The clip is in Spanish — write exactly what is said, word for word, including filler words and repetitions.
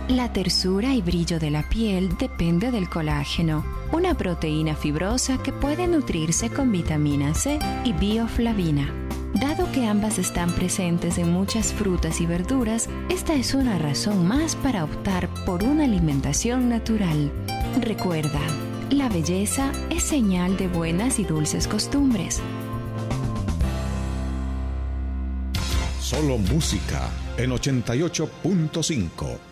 La tersura y brillo de la piel depende del colágeno, una proteína fibrosa que puede nutrirse con vitamina C y bioflavina. Dado que ambas están presentes en muchas frutas y verduras, esta es una razón más para optar por una alimentación natural. Recuerda, la belleza es señal de buenas y dulces costumbres. Solo música en ochenta y ocho punto cinco.